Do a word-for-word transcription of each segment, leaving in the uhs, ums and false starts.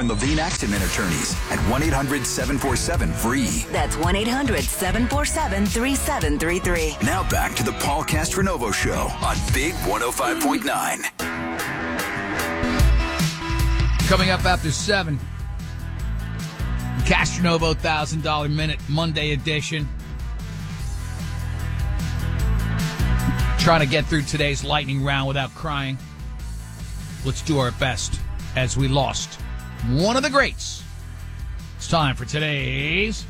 and Levine Accident Attorneys at one eight hundred seven four seven free. That's one eight hundred seven four seven three seven three three. Now back to the Paul Castronovo Show on Big one oh five point nine. Coming up after seven, Castronovo one thousand dollars Minute Monday edition. Trying to get through today's lightning round without crying. Let's do our best as we lost one of the greats. It's time for today's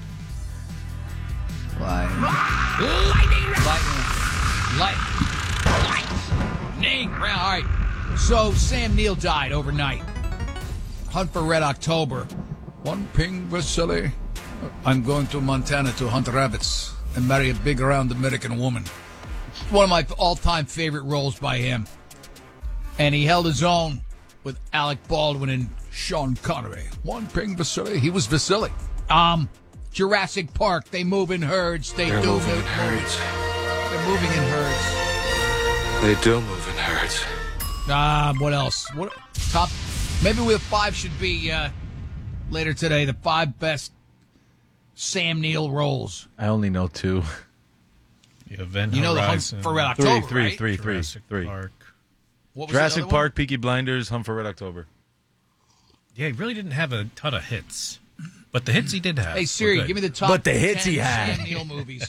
lightning, lightning round. Lightning, lightning round. All right. So Sam Neill died overnight. Hunt for Red October. One ping, Vasily. I'm going to Montana to hunt rabbits and marry a big, round American woman. One of my all-time favorite roles by him. And he held his own with Alec Baldwin and Sean Connery. One ping, Vasily. He was Vasily. Um, Jurassic Park. They move in herds. They They're do moving move in herds. They're moving in herds. They do move in herds. Ah, what else? What top? Maybe we have five should be uh, later today. The five best Sam Neill roles. I only know two. Event You know Horizon, the Hunt for Red October, Three, right? three, three, Jurassic three. Park. What was Jurassic the other one? Park, Peaky Blinders, Hunt for Red October. Yeah, he really didn't have a ton of hits, but the hits he did have. Hey Siri, were good. give me the top. But the hits ten he had. Sam Neill movies.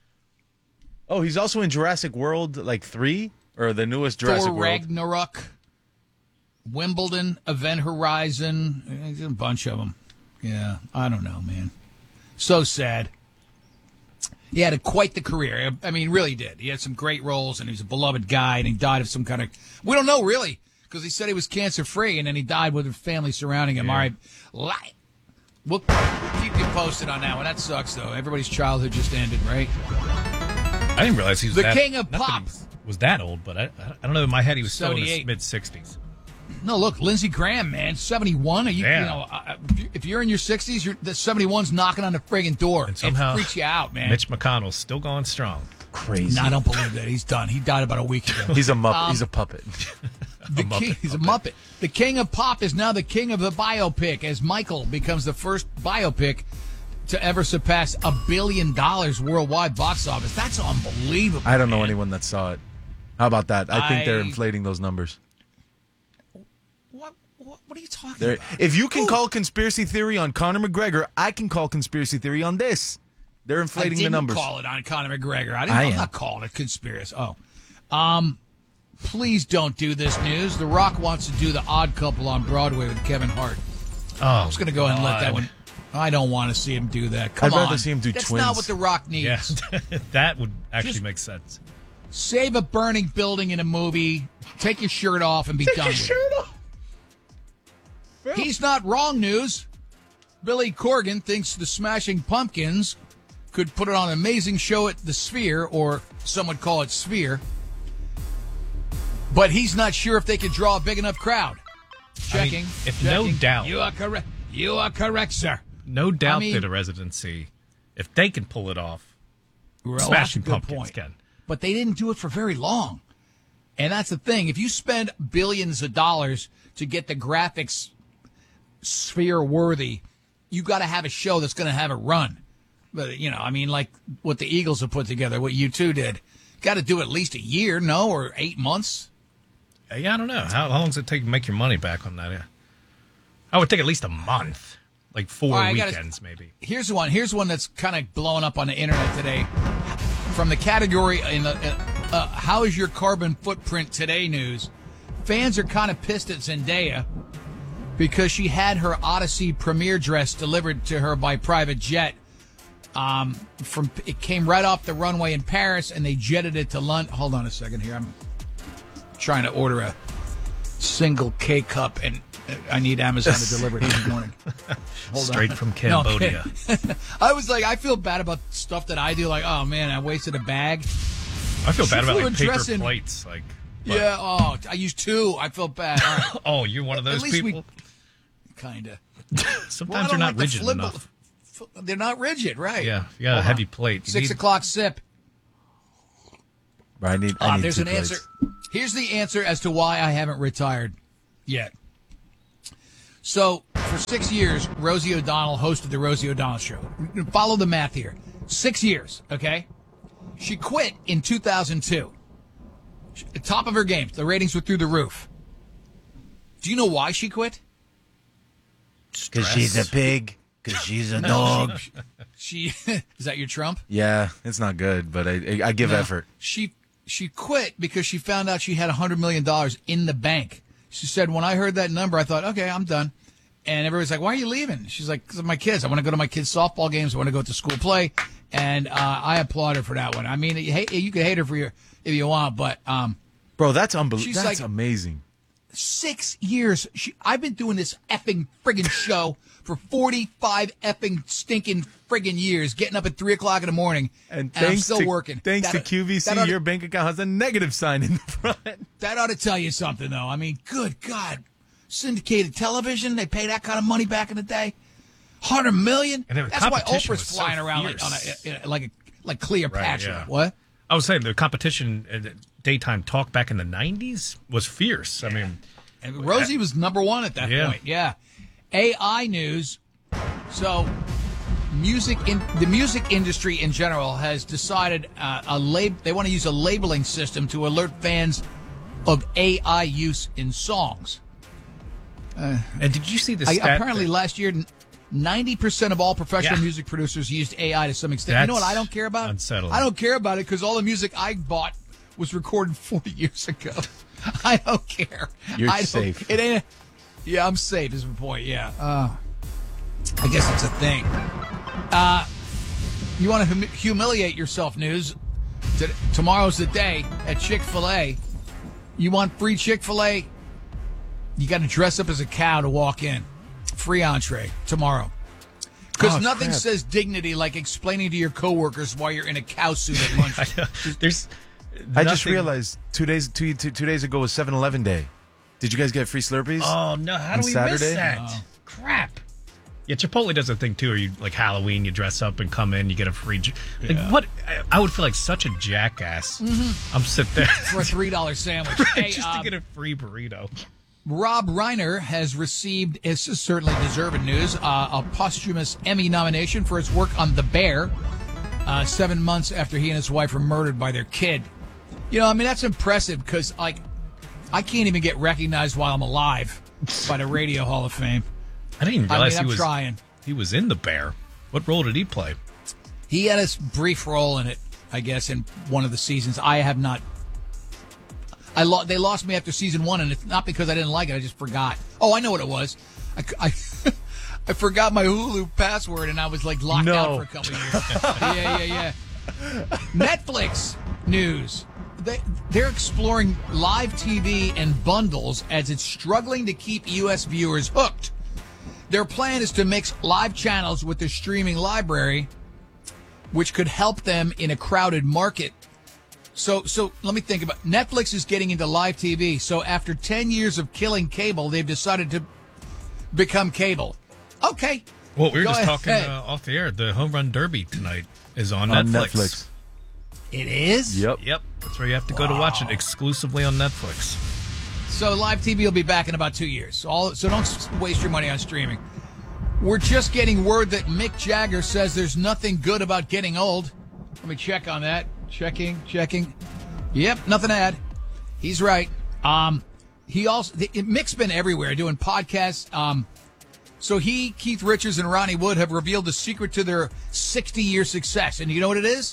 Oh, he's also in Jurassic World, like three? Or the newest Jurassic Thor World? Ragnarok, Wimbledon, Event Horizon, there's a bunch of them. Yeah, I don't know, man. So sad. He had a, quite the career. I mean, really did. He had some great roles, and he was a beloved guy, and he died of some kind of... We don't know, really, because he said he was cancer-free, and then he died with a family surrounding him. Yeah. All right. Li- We'll, we'll keep you posted on that one. That sucks, though. Everybody's childhood just ended, right? I didn't realize he was The that, king of not that he pop. was, was that old, but I, I don't know. In my head, he was still in his seventy-eight. mid-sixties. No, look, Lindsey Graham, man, seventy-one. Are you, Yeah. you know, uh, if you- if you're in your sixties, you're, the seventy-one's knocking on the friggin' door. And somehow, it freaks you out, man. Mitch McConnell's still going strong. Crazy. No, I don't believe that. He's done. He died about a week ago. He's a muppet. Um, he's a puppet. the a Muppet king, he's a puppet. Muppet. The king of pop is now the king of the biopic, as Michael becomes the first biopic to ever surpass a billion dollars worldwide box office. That's unbelievable. I don't know man. anyone that saw it. How about that? I think they're I- inflating those numbers. What, what, what are you talking They're, about? if you can Who? call conspiracy theory on Conor McGregor, I can call conspiracy theory on this. They're I inflating didn't the numbers. call it on Conor McGregor. I didn't, I I'm am. not calling it conspiracy. Oh. Um, please don't do this news. The Rock wants to do The Odd Couple on Broadway with Kevin Hart. Oh, I'm just going to go ahead and let that one. I don't want to see him do that. Come I'd rather on. see him do That's twins. not what The Rock needs. Yeah, that would actually Just- make sense. Save a burning building in a movie. Take your shirt off and be done with it. He's not wrong, news. Billy Corgan thinks the Smashing Pumpkins could put on an amazing show at the Sphere, or some would call it Sphere. But he's not sure if they could draw a big enough crowd. Checking. I mean, if no checking. doubt. You are correct. You are correct, sir. No doubt I mean- that a residency, if they can pull it off, Well, Smashing that's a good Pumpkins point. can. But they didn't do it for very long. And that's the thing. If you spend billions of dollars to get the graphics sphere worthy, you got to have a show that's going to have a run. But, you know, I mean, like what the Eagles have put together, what U two did. Got to do at least a year, no, or eight months. Yeah, I don't know. How, how long does it take to make your money back on that? Yeah. I would take at least a month, like four All right, I gotta- weekends maybe. Here's one. Here's one that's kind of blowing up on the internet today. From the category in the uh, uh, "How is your carbon footprint today?" news, fans are kind of pissed at Zendaya because she had her Odyssey premiere dress delivered to her by private jet. Um, from it came right off the runway in Paris, and they jetted it to London. Hold on a second here. I'm trying to order a single K cup, and I need Amazon to deliver it this morning. Hold Straight on. from No, Cambodia. I was like, I feel bad about stuff that I do. Like, oh man, I wasted a bag. I feel She bad about flew like a paper dress in- plates. Like, but- Yeah. Oh, I used two. I feel bad. All right. Oh, you're one of At those least we- people. Kinda. Sometimes Well, I they're don't not like the rigid flip- enough. f- They're not rigid, right? Yeah, you got a Hold heavy on. plate. You Six need- o'clock sip. I need. I Uh, need there's two an plates. answer. Here's the answer as to why I haven't retired yet. So for six years, Rosie O'Donnell hosted the Rosie O'Donnell Show. Follow the math here. Six years, okay? She quit in two thousand two. At top of her game. The ratings were through the roof. Do you know why she quit? Because she's a pig. Because she's a dog. She, she is that your Trump? Yeah, it's not good, but I I, I give No. effort. She she quit because she found out she had one hundred million dollars in the bank. She said, when I heard that number, I thought, okay, I'm done. And everybody's like, why are you leaving? She's like, because of my kids. I want to go to my kids' softball games. I want to go to school play. And uh, I applaud her for that one. I mean, you, hate, you can hate her for your if you want, but um, Bro, that's unbelievable. She's That's like- amazing. six years. She, I've been doing this effing friggin' show for forty-five effing stinking friggin' years, getting up at three o'clock in the morning, And, and, thanks I'm still to, working. Thanks That- to Q V C, that ought to- your bank account has a negative sign in the front. That ought to tell you something, though. I mean, good God. Syndicated television, they pay that kind of money back in the day. Hundred million? And the That's why competition Oprah's was so flying around like, on fierce. a, like a, like Cleopatra. Right, yeah. What? I was saying the competition at daytime talk back in the nineties was fierce. I mean, And Rosie was number one at that Yeah. point. Yeah. A I news. So, music in the music industry in general has decided uh, a lab. They want to use a labeling system to alert fans of A I use in songs. and did you see the I, stat apparently, that- last year, ninety percent of all professional Yeah. music producers used A I to some extent. you know what That's I don't care about? unsettling. I don't care about it because all the music I bought was recorded forty years ago. I don't care. You're I don't, safe. It ain't. Yeah, I'm safe. Is the point? Yeah. Uh, I guess it's a thing. Uh, you want to hum- humiliate yourself? News. T- tomorrow's the day at Chick-fil-A. You want free Chick-fil-A? You got to dress up as a cow to walk in. Free entree tomorrow. Because Oh, nothing crap. says dignity like explaining to your coworkers why you're in a cow suit at lunch. I know. There's. I just nothing- realized two days two, two, two days ago was seven eleven Day. Did you guys get free Slurpees? Oh no! How On do we miss Saturday? that? Oh. Crap. Yeah, Chipotle does a thing too. Where you like Halloween, you dress up and come in, you get a free. j- Like Yeah. what? I, I would feel like such a jackass. I'm sit there For a three dollar sandwich. Hey, just um, to get a free burrito. Rob Reiner has received, this is certainly deserved news, uh, a posthumous Emmy nomination for his work on The Bear, uh, seven months after he and his wife were murdered by their kid. You know, I mean, that's impressive because, like, I can't even get recognized while I'm alive by the Radio Hall of Fame. I didn't even I realize mean, I'm he was trying. he was in The Bear. What role did he play? He had a brief role in it, I guess, in one of the seasons. I have not. I lo- They lost me after season one, and it's not because I didn't like it. I just forgot. Oh, I know what it was. I, I, I forgot my Hulu password, and I was like locked No. out for a couple of years. yeah, yeah, yeah. Netflix news. They, they're exploring live T V and bundles as it's struggling to keep U S viewers hooked. Their plan is to mix live channels with their streaming library, which could help them in a crowded market. So, so let me think about Netflix is getting into live T V. So after ten years of killing cable, they've decided to become cable. Okay. Well, we were Go just talking ahead. uh, off the air. The Home Run Derby tonight is on, On Netflix. Netflix. It is? Yep. Yep, that's where you have to go to watch it exclusively on Netflix. So live T V will be back in about two years. So, all, so don't s- waste your money on streaming. We're just getting word that Mick Jagger says there's nothing good about getting old. Let me check on that. Checking, checking. Yep, nothing to add. He's right. Um, he also the, Mick's been everywhere doing podcasts. Um, so he, Keith Richards, and Ronnie Wood have revealed the secret to their sixty-year success. And you know what it is?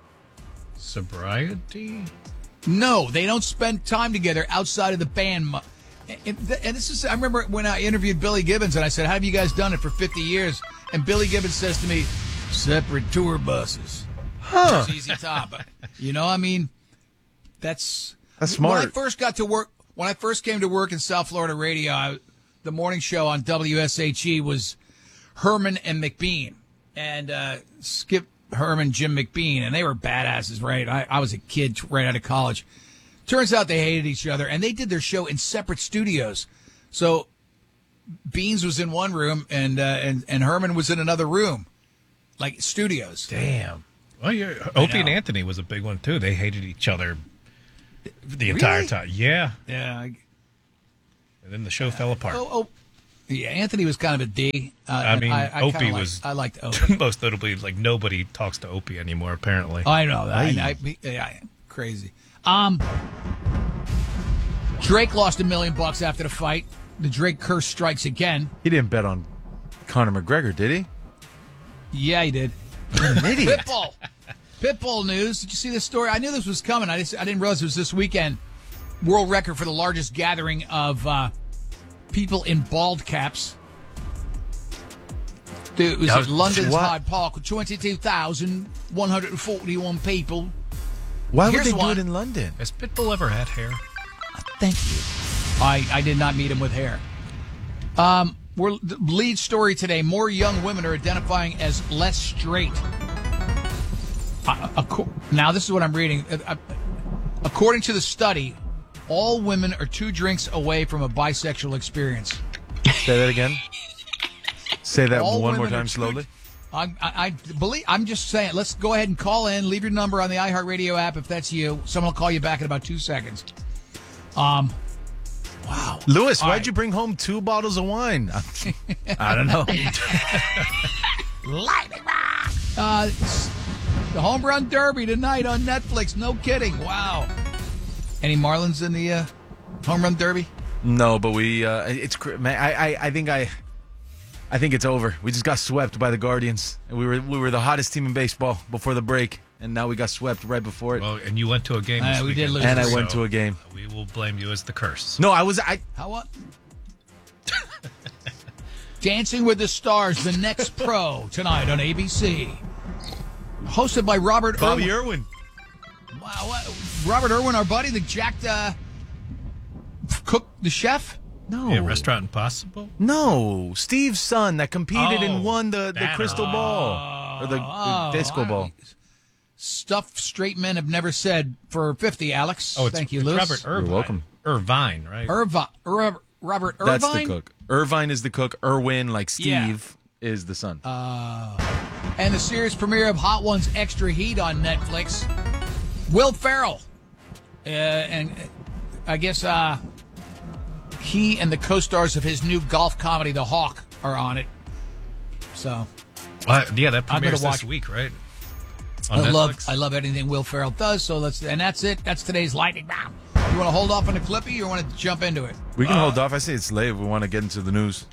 Sobriety? No, they don't spend time together outside of the band. mu- And, and this is, I remember when I interviewed Billy Gibbons and I said, how have you guys done it for fifty years? And Billy Gibbons says to me, separate tour buses. Huh. It's easy top. You know, I mean, that's, That's When I smart. first got to work, when I first came to work in South Florida radio, I, the morning show on W S H E was Herman and McBean. And uh, Skip Herman, Jim McBean, and they were badasses, right? I, I was a kid right out of college. Turns out they hated each other, and they did their show in separate studios. So Beans was in one room, and uh, and and Herman was in another room, like studios. Damn. Well, yeah, Opie and know. Anthony was a big one too. They hated each other the entire Really? time. Yeah, Yeah. I- and then the show fell apart. Oh, oh, Yeah, Anthony was kind of a D. Uh, I mean, I, I Opie liked, was. I liked Opie. Most notably, like nobody talks to Opie anymore. Apparently, I know that. I, I, I, crazy. Um, Drake lost a million bucks after the fight. The Drake curse strikes again. He didn't bet on Conor McGregor, did he? Yeah, he did. What an idiot. Pitbull. Pitbull news. Did you see this story? I knew this was coming. I just I didn't realize it was this weekend. World record for the largest gathering of uh, people in bald caps. It was at London's what? Hyde Park with twenty-two thousand one hundred forty-one people. Why would Here's they do one. it in London? has Pitbull ever had hair? Thank you. I, I did not meet him with hair. Um, we're the lead story today. More young women are identifying as less straight. Uh, ac- now, this is what I'm reading. Uh, uh, according to the study, all women are two drinks away from a bisexual experience. Say that again. Say that All one more women are time two- slowly. I, I, I believe. I'm just saying. Let's go ahead and call in. Leave your number on the iHeartRadio app if that's you. Someone will call you back in about two seconds. Um. Wow. Lewis, All why'd right. you bring home two bottles of wine? I don't know. Lightning round. Uh, it's the Home Run Derby tonight on Netflix. No kidding. Wow. Any Marlins in the uh, Home Run Derby? No, but we. Uh, it's cr- man. I, I. I think I. I think it's over. We just got swept by the Guardians, and we were we were the hottest team in baseball before the break, and now we got swept right before it. Well, and you went to a game. Uh, This we did weekend, lose. And I so went to a game. We will blame you as the curse. No, I was. I. How what? Dancing with the Stars, the next pro tonight on A B C. Hosted by Robert Bobby Irwin. Irwin. Wow, what? Robert Irwin, our buddy, the jacked uh, cook, the chef. No. Yeah, Restaurant Impossible. No, Steve's son that competed Oh, and won the, the that- crystal ball or the, the Oh, disco I- ball. Stuff straight men have never said for fifty, Alex. Oh, it's, Thank you, it's Lewis. Robert Irvine. You're welcome. Irvine, right? Irvi- Irv- Robert Irvine. That's the cook. Irvine is the cook. Irwin, like Steve, is the son. And the series premiere of Hot Ones Extra Heat on Netflix. Will Ferrell. Uh, and uh, I guess uh, he and the co-stars of his new golf comedy, The Hawk, are on it. So Uh, yeah, that I'm gonna premieres watch- this week, right? On I love Netflix? I love anything Will Ferrell does. So let's and that's it. That's today's lightning round. You want to hold off on the clippy, or you want to jump into it? we can hold off. I say it's late. We want to get into the news.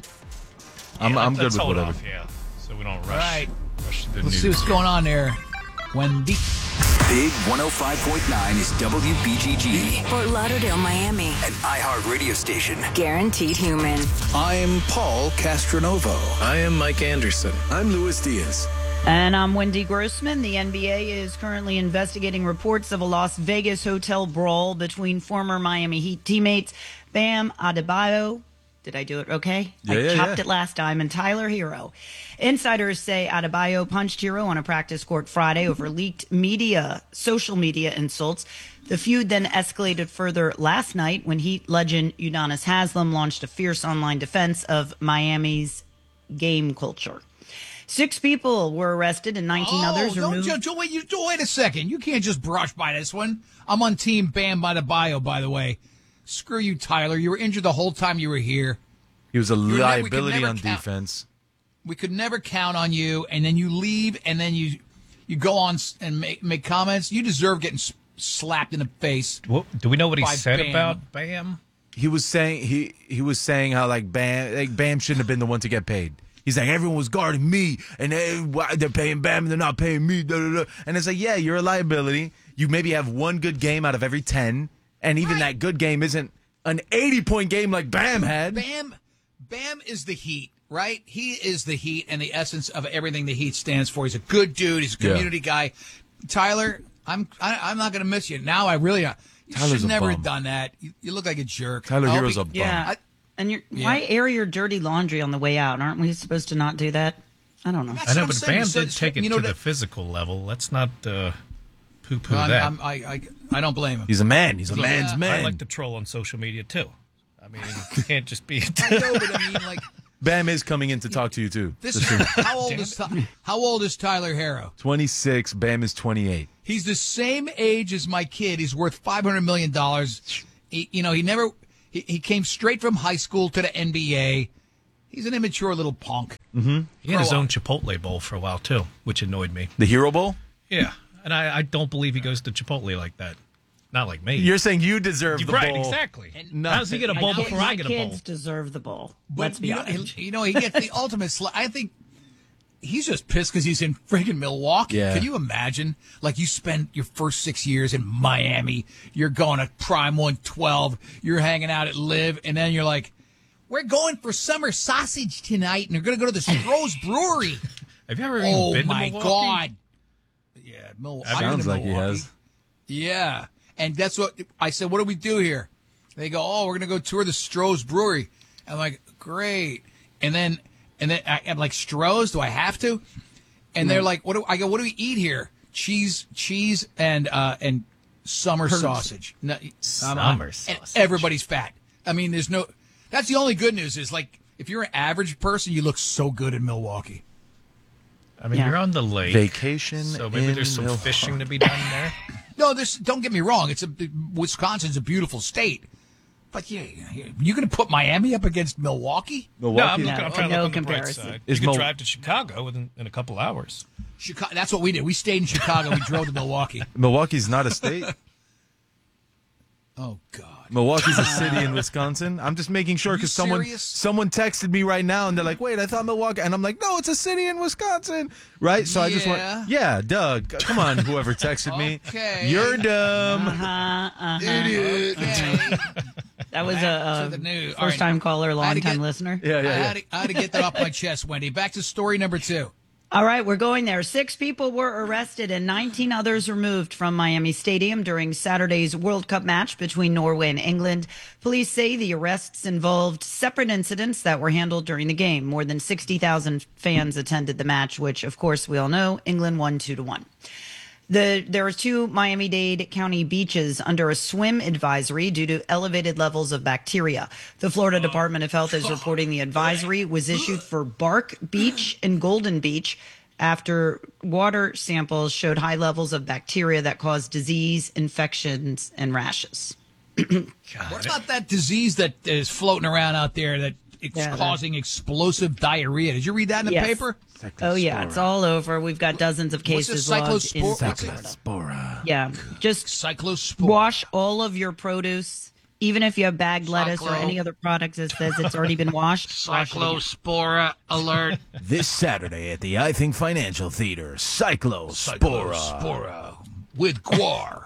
I'm, Yeah, I'm let's good with hold whatever. Off, yeah, so we don't rush. All right. rush the Let's news. see what's going on there, Wendy. Big one oh five point nine is W B G G, Fort Lauderdale, Miami. an iHeart radio station. Guaranteed human. I'm Paul Castronovo. I am Mike Anderson. I'm Luis Diaz. And I'm Wendy Grossman. The N B A is currently investigating reports of a Las Vegas hotel brawl between former Miami Heat teammates Bam Adebayo. Did I do it okay? Yeah, I yeah, chopped yeah. it last time. And Tyler Hero. Insiders say Adebayo punched Hero on a practice court Friday over leaked media, social media insults. The feud then escalated further last night when Heat legend Udonis Haslem launched a fierce online defense of Miami's game culture. Six people were arrested and nineteen others don't, removed. ju- ju- wait, you, ju- wait a second. You can't just brush by this one. I'm on Team Bam by the bio, by the way. Screw you, Tyler. You were injured the whole time you were here. He was a never- we could liability never on count- defense. We could never count on you, and then you leave, and then you you go on s- and make, make comments. You deserve getting s- slapped in the face. What, do we know what he By said Bam. about Bam? He was saying he he was saying how like Bam like Bam shouldn't have been the one to get paid. He's like, everyone was guarding me, and they, why- they're paying Bam, and they're not paying me. Da, da, da. And it's like, yeah, you're a liability. You maybe have one good game out of every ten, and even that good game isn't an eighty-point game like Bam had. Bam, Bam is the Heat, right? He is the Heat and the essence of everything the Heat stands for. He's a good dude. He's a Yeah. community guy. Tyler, I'm I, I'm not going to miss you. Now I really uh, you Tyler's should a never bum. have done that. You, you look like a jerk. Tyler I hope Hero's he- a bum. Yeah. I- and you're, Yeah. why air your dirty laundry on the way out? Aren't we supposed to not do that? I don't know. That's I know, what I'm but saying. Bam So- did take it you know to that- the physical level. Let's not uh, poo-poo I'm, that. I'm, I, I I don't blame him. He's a man. He's a Yeah. man's I man. I like to troll on social media too. I mean, you can't just be. I know, but I mean, like Bam is coming in to talk to you too. this. Is, how old is Ty- How old is Tyler Harrow? twenty-six. Bam is twenty-eight. He's the same age as my kid. He's worth five hundred million dollars. He, you know, he never. He, he came straight from high school to the N B A. He's an immature little punk. He had his Grow own up. Chipotle bowl for a while, too, which annoyed me. The Hero Bowl? Yeah. And I, I don't believe he goes to Chipotle like that. Not like me. You're saying you deserve the right, bowl. exactly. No. How does he get a bowl My before kids- I get a my bowl? kids deserve the bowl. But Let's be you know, honest. he, you know, he gets the ultimate. Sl- I think he's just pissed because he's in friggin' Milwaukee. Yeah. Can you imagine? Like you spend your first six years in Miami, you're going to Prime one twelve, you're hanging out at Live, and then you're like, "We're going for summer sausage tonight, and we're going to go to the Stroh's Brewery." Have you ever even Oh been my to Milwaukee? God! Yeah, Mil- I've been Sounds to like he Milwaukee. has. Yeah, and that's what I said. What do we do here? They go, "Oh, we're gonna go tour the Stroh's Brewery." I'm like, "Great!" And then, and then I, I'm like, "Stroh's? Do I have to?" And they're like, "What do I go? What do we eat here? Cheese, cheese, and uh, and summer sausage. No, Summer and sausage. everybody's fat. I mean, there's no. That's the only good news is like if you're an average person, you look so good in Milwaukee. I mean, Yeah. you're on the lake. Vacation So maybe in there's some Milwaukee. fishing to be done there. No, this. Don't get me wrong. It's a Wisconsin's a beautiful state, but yeah, you're going to put Miami up against Milwaukee? No, I'm, Milwaukee. looking, I'm trying to No look on the bright comparison. side. Is you could Mil- drive to Chicago within in a couple hours. Chicago. That's what we did. We stayed in Chicago. We drove to Milwaukee. Milwaukee's not a state. Oh God. Milwaukee's a city in Wisconsin. I'm just making sure Are you because someone serious? someone texted me right now and they're like, "Wait, I thought Milwaukee," and I'm like, "No, it's a city in Wisconsin." Right? So I just Yeah. went, "Yeah, Doug, come on, whoever texted me, Okay. you're dumb." Idiot. Okay. That was Back a, to the news. a All right. first-time caller, I had to long-time get- listener. Yeah, I, yeah, had to, I had to get that off my chest, Wendy. Back to story number two. All right, we're going there. Six people were arrested and nineteen others removed from Miami Stadium during Saturday's World Cup match between Norway and England. Police say the arrests involved separate incidents that were handled during the game. More than sixty thousand fans attended the match, which, of course, we all know England won two to one. The, there are two Miami-Dade County beaches under a swim advisory due to elevated levels of bacteria. The Florida Department of Health is reporting the advisory was issued for Bark Beach and Golden Beach after water samples showed high levels of bacteria that cause disease, infections, and rashes. What about that disease that is floating around out there that it's Yeah, that- causing explosive diarrhea? Did you read that in the Yes. paper? Oh, yeah, it's all over. We've got dozens of What's cases this logged in cyclospor- Florida. Spora. Yeah, just Cyclospor. wash all of your produce, even if you have bagged lettuce or Cyclo- any other product that says it's already been washed. wash it again. Cyclospora alert. This Saturday at the I Think Financial Theater, Cyclospora. Cyclospora with guar.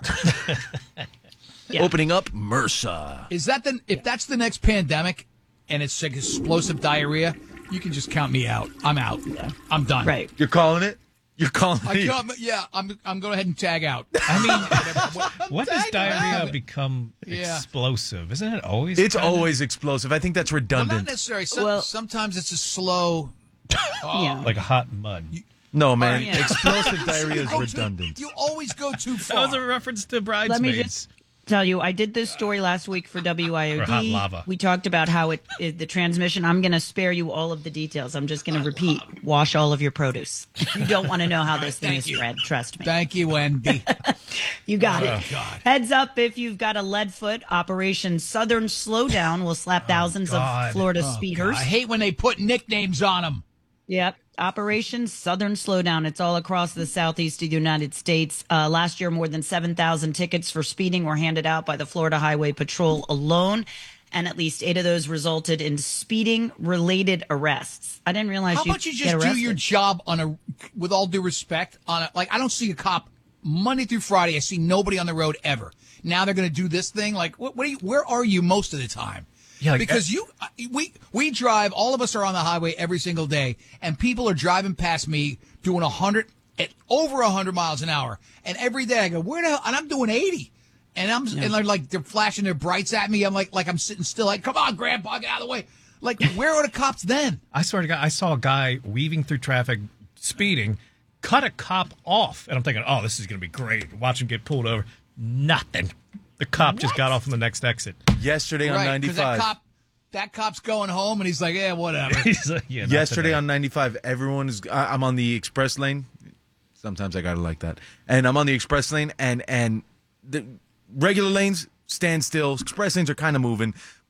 Yeah. Opening up MRSA. Is that the if that's the next pandemic and it's like explosive diarrhea, you can just count me out. I'm out. I'm done. Right. You're calling it? You're calling I it? come, yeah, I'm I'm going ahead and tag out. I mean, What- when does tag diarrhea out. become Yeah. explosive? Isn't it always? It's kinda- always explosive. I think that's Well, not redundant. necessarily. Some, Well- sometimes it's a slow. Oh, Yeah. like a hot mud. No, man. Yeah. Explosive diarrhea is Go too- redundant. You always go too That far. was a reference to Let me Bridesmaids. just tell you, I did this story last week for W I O D. Or hot lava. We talked about how it is the transmission. I'm going to spare you all of the details. I'm just going to repeat: wash all of your produce. You don't want to know how this thing thank is you. spread. Trust me. Thank you, Wendy. You got it. God. Heads up if you've got a lead foot. Operation Southern Slowdown will slap thousands God. of Florida Oh, speeders. God. I hate when they put nicknames on them. Yep. Operation Southern Slowdown. It's all across the southeast of the United States. Uh, last year, more than seven thousand tickets for speeding were handed out by the Florida Highway Patrol alone, and at least eight of those resulted in speeding-related arrests. I didn't realize How you about you get just do arrested. your job on a, with all due respect, on a, like I don't see a cop Monday through Friday. I see nobody on the road ever. Now they're going to do this thing. Like, what? What are you? Where are you most of the time? Yeah, like, because you, we, we drive. All of us are on the highway every single day, and people are driving past me doing a hundred, at over a hundred miles an hour, and every day I go, where the hell? And I'm doing eighty, and I'm and they're like they're flashing their brights at me. I'm like like I'm sitting still. Like, come on, Grandpa, get out of the way. Like, where are the cops then? I swear to God, I saw a guy weaving through traffic, speeding, cut a cop off, and I'm thinking, oh, this is going to be great. Watch him get pulled over. Nothing. The cop just got off on the next exit. Yesterday on Right, 'cause that ninety-five. cop, that cop's going home, and he's like, yeah, whatever. He's like, yeah, not Yesterday today. on ninety-five, everyone is. I- I'm on the express lane. Sometimes I gotta like that, and I'm on the express lane, and and the regular lanes stand still. Express lanes are kind of moving.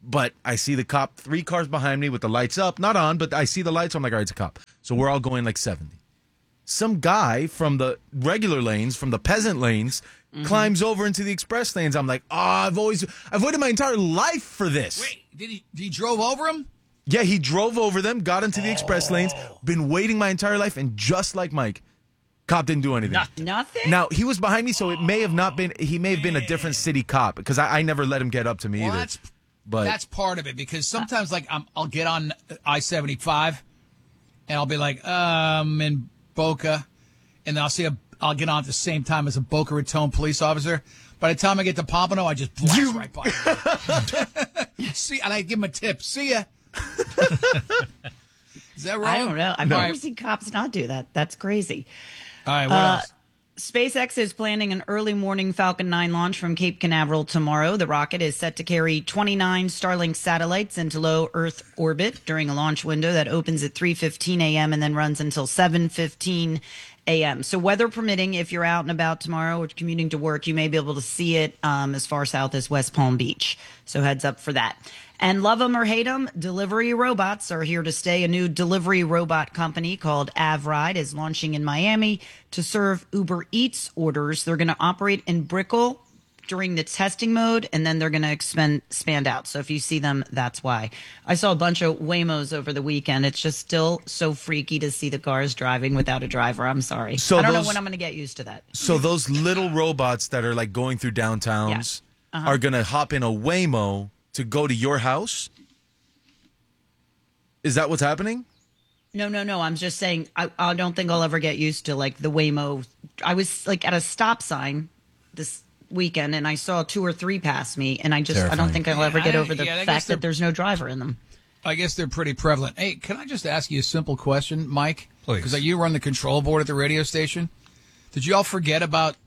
But I see the cop three cars behind me with the lights up, not on, but I see the lights. So I'm like, all right, it's a cop. So we're all going like seventy. Some guy from the regular lanes, from the peasant lanes, mm-hmm. climbs over into the express lanes. I'm like, oh, I've always, I've waited my entire life for this. Wait, did he, he drove over him? Yeah, he drove over them, got into the oh. express lanes, been waiting my entire life, and just like Mike, cop didn't do anything. Nothing. Nothing? Now, he was behind me, so it may have not been, he may have been a different city cop, because I, I never let him get up to me well, either. That's, but that's part of it, because sometimes, like, I'm, I'll get on I seventy-five, and I'll be like, um, in Boca, and then I'll see a, I'll get on at the same time as a Boca Raton police officer. By the time I get to Pompano, I just blast you... right by him. See, and I give him a tip. See ya. Is that wrong? I don't know. I've no. never seen cops not do that. That's crazy. All right, what uh, else? SpaceX is planning an early morning Falcon nine launch from Cape Canaveral tomorrow. The rocket is set to carry twenty-nine Starlink satellites into low Earth orbit during a launch window that opens at three fifteen a.m. and then runs until seven fifteen a.m. So weather permitting, if you're out and about tomorrow or commuting to work, you may be able to see it um, as far south as West Palm Beach. So heads up for that. And love them or hate them, delivery robots are here to stay. A new delivery robot company called AvRide is launching in Miami to serve Uber Eats orders. They're going to operate in Brickell during the testing mode, and then they're going to expand, expand out. So if you see them, that's why. I saw a bunch of Waymos over the weekend. It's just still so freaky to see the cars driving without a driver. I'm sorry. So I don't those, know when I'm going to get used to that. So those little robots that are like going through downtowns yeah. uh-huh. are going to hop in a Waymo to go to your house? Is that what's happening? No, no, no. I'm just saying I, I don't think I'll ever get used to like the Waymo. I was like at a stop sign this weekend and I saw two or three pass me and I just Terrifying. I don't think I'll ever get over the yeah, fact that there's no driver in them. I guess they're pretty prevalent. Hey, can I just ask you a simple question, Mike? Please. Because you run the control board at the radio station. Did you all forget about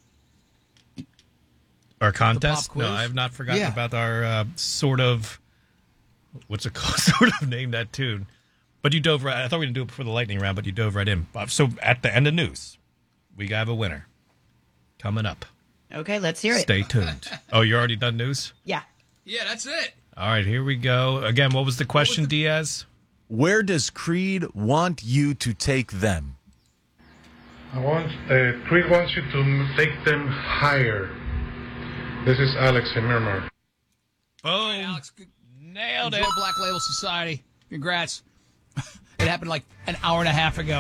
our contest? No, I have not forgotten yeah. about our uh, sort of, what's it called? Sort of name that tune. But you dove right, I thought we were going to do it before the lightning round, but you dove right in. So at the end of news, we have a winner coming up. Okay, let's hear it. Stay tuned. Oh, you're already done news? Yeah. Yeah, that's it. All right, here we go. Again, what was the question, was the- Diaz? Where does Creed want you to take them? I want, uh, Creed wants you to take them higher. This is Alex in Miramar. Oh, Alex, nailed Enjoy it. Black Label Society. Congrats. It happened like an hour and a half ago.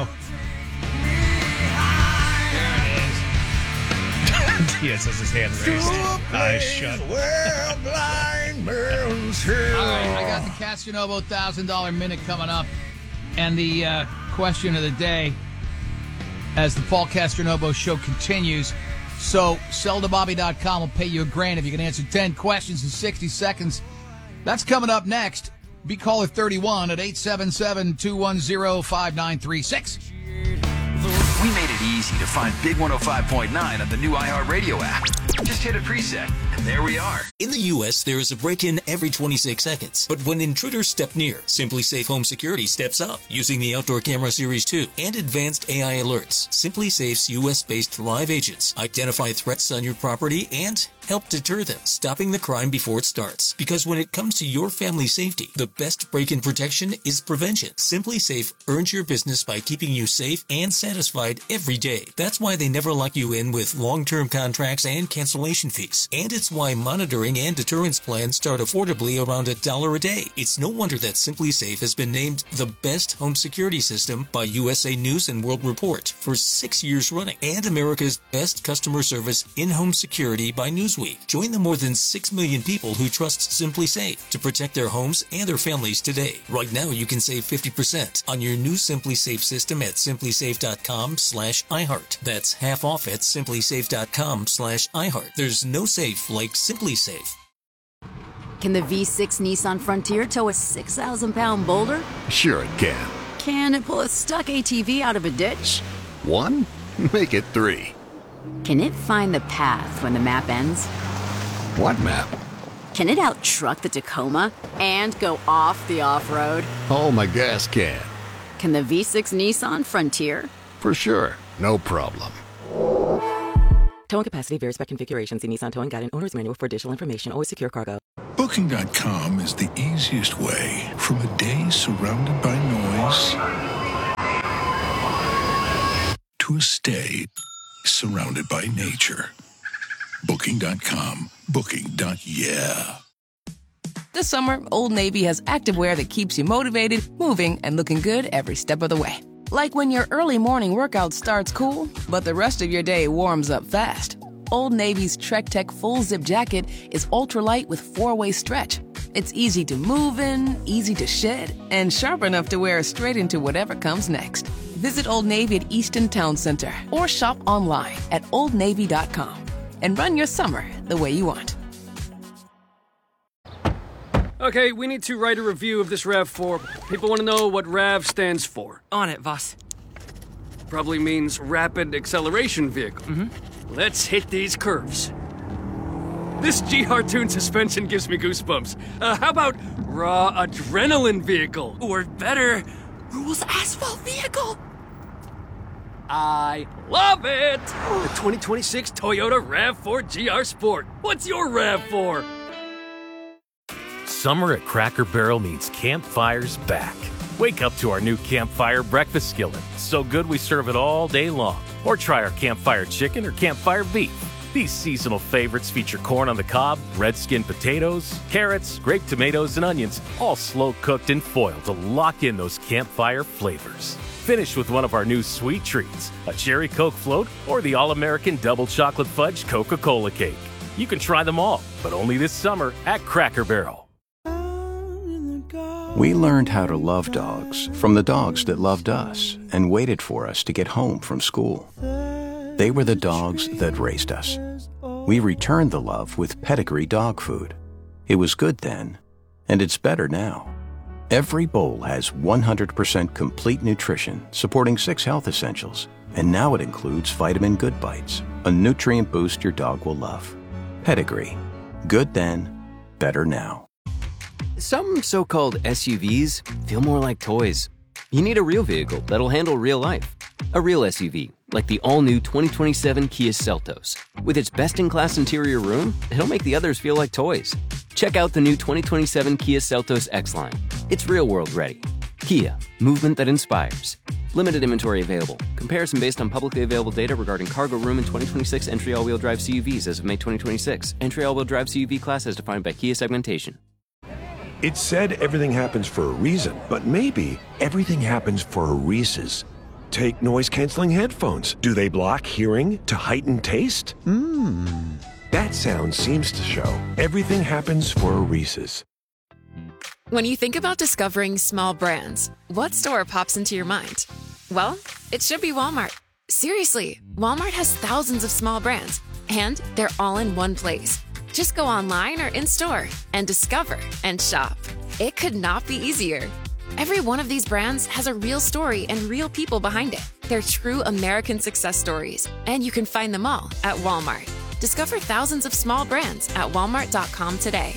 There it is. Diaz has his hand raised. Eyes shut. All right, I got the Castanovo one thousand dollars minute coming up. And the uh, question of the day as the Paul Castanovo show continues. So, sell to bobby dot com will pay you a grand if you can answer ten questions in sixty seconds. That's coming up next. Be caller thirty-one at eight seven seven, two one zero, five nine three six. We made it easy to find Big one oh five point nine on the new iHeartRadio app. Just hit a preset, and there we are. In the U S, there is a break-in every twenty-six seconds. But when intruders step near, Simply Safe Home Security steps up using the Outdoor Camera Series two and advanced A I alerts. Simply Safe's U S-based live agents identify threats on your property and help deter them, stopping the crime before it starts. Because when it comes to your family's safety, the best break-in protection is prevention. Simply Safe earns your business by keeping you safe and satisfied every day. That's why they never lock you in with long-term contracts and cancellation fees. And it's why monitoring and deterrence plans start affordably around a dollar a day. It's no wonder that Simply Safe has been named the best home security system by U S A News and World Report for six years running, and America's best customer service in-home security by Newsweek. Join the more than six million people who trust Simply Safe to protect their homes and their families today. Right now, you can save fifty percent on your new Simply Safe system at simply safe dot com slash iHeart. That's half off at simply safe dot com slash iHeart. There's no safe like Simply Safe. Can the V six Nissan Frontier tow a six thousand pound boulder? Sure it can. Can it pull a stuck A T V out of a ditch? One? Make it three. Can it find the path when the map ends? What map? Can it out-truck the Tacoma and go off the off-road? Oh, my gas can. Can the V six Nissan Frontier? For sure. No problem. Towing capacity varies by configuration. See Nissan Towing Guide and Owner's Manual for additional information. Always secure cargo. Booking dot com is the easiest way from a day surrounded by noise to a stay surrounded by nature. Booking dot com. Booking. Yeah. This summer, Old Navy has activewear that keeps you motivated, moving, and looking good every step of the way. Like when your early morning workout starts cool, but the rest of your day warms up fast. Old Navy's Trek Tech Full Zip Jacket is ultralight with four-way stretch. It's easy to move in, easy to shed, and sharp enough to wear straight into whatever comes next. Visit Old Navy at Easton Town Center or shop online at old navy dot com and run your summer the way you want. Okay, we need to write a review of this RAV four. People want to know what RAV stands for. On it, boss. Probably means Rapid Acceleration Vehicle. Mm-hmm. Let's hit these curves. This G R Tune suspension gives me goosebumps. Uh, how about Raw Adrenaline Vehicle? Or better, Rules Asphalt Vehicle. I love it! The twenty twenty-six Toyota RAV four G R Sport. What's your RAV four? Summer at Cracker Barrel means campfires back. Wake up to our new Campfire Breakfast Skillet. So good we serve it all day long. Or try our Campfire Chicken or Campfire Beef. These seasonal favorites feature corn on the cob, red skin potatoes, carrots, grape tomatoes, and onions, all slow cooked and foiled to lock in those campfire flavors. Finish with one of our new sweet treats, a cherry Coke float or the all-American double chocolate fudge Coca-Cola cake. You can try them all, but only this summer at Cracker Barrel. We learned how to love dogs from the dogs that loved us and waited for us to get home from school. They were the dogs that raised us. We returned the love with Pedigree dog food. It was good then, and it's better now. Every bowl has one hundred percent complete nutrition, supporting six health essentials. And now it includes Vitamin Good Bites, a nutrient boost your dog will love. Pedigree. Good then, better now. Some so-called S U Vs feel more like toys. You need a real vehicle that'll handle real life. A real S U V, like the all-new twenty twenty-seven Kia Seltos. With its best-in-class interior room, it'll make the others feel like toys. Check out the new twenty twenty-seven Kia Seltos X-Line. It's real-world ready. Kia, movement that inspires. Limited inventory available. Comparison based on publicly available data regarding cargo room and twenty twenty-six entry all-wheel drive C U Vs as of May twenty twenty-six. Entry all-wheel drive C U V class as defined by Kia segmentation. It's said everything happens for a reason, but maybe everything happens for a Reese's. Take noise-canceling headphones. Do they block hearing to heighten taste? Mmm. That sound seems to show everything happens for a Reese's. When you think about discovering small brands, what store pops into your mind? Well, it should be Walmart. Seriously, Walmart has thousands of small brands, and they're all in one place. Just go online or in-store and discover and shop. It could not be easier. Every one of these brands has a real story and real people behind it. They're true American success stories, and you can find them all at Walmart. Discover thousands of small brands at walmart dot com today.